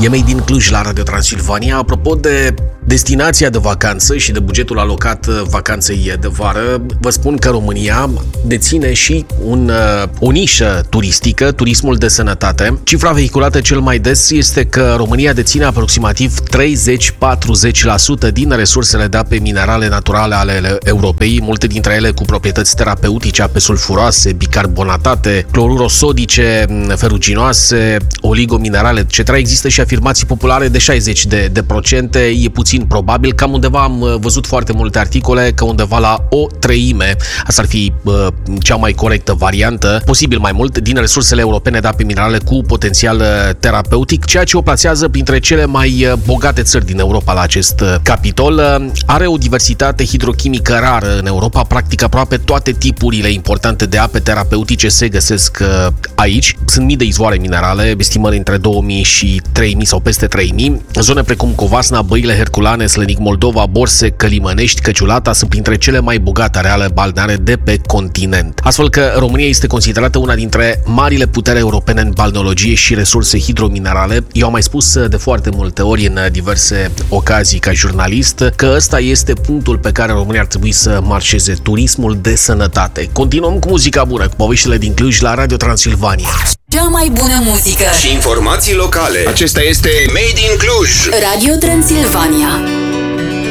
E Made in Cluj la Radio Transilvania. Apropo de destinația de vacanță și de bugetul alocat vacanței de vară, vă spun că România deține și o nișă turistică, turismul de sănătate. Cifra vehiculată cel mai des este că România deține aproximativ 30-40% din resursele de ape minerale naturale ale Europei, multe dintre ele cu proprietăți terapeutice, ape sulfuroase, bicarbonatate, clorurosodice, feruginoase, oligominerale, etc. Există și afirmații populare de 60%, e puțin probabil, cam undeva am văzut foarte multe articole că undeva la o treime, asta ar fi cea mai corectă variantă, posibil mai mult, din resursele europene de ape minerale cu potențial terapeutic, ceea ce o plasează printre cele mai bogate țări din Europa la acest capitol. Are o diversitate hidrochimică rară în Europa, practic aproape toate tipurile importante de ape terapeutice se găsesc aici. Sunt mii de izvoare minerale, estimări între 2000 și 3000 sau peste 3000. Zone precum Covasna, Băile Herculane, Slănic Moldova, Borse, Călimănești, Căciulata sunt printre cele mai bogate areale balneare de pe continent. Astfel că România este considerată una dintre marile puteri europene în balneologie și resurse hidrominerale. Eu am mai spus de foarte multe ori în diverse ocazii ca jurnalist că ăsta este punctul pe care România ar trebui să marșeze, turismul de sănătate. Continuăm cu muzica bună, cu poveștile din Cluj la Radio Transilvania. Cea mai bună muzică și informații locale. Acesta este Made in Cluj. Radio Transilvania.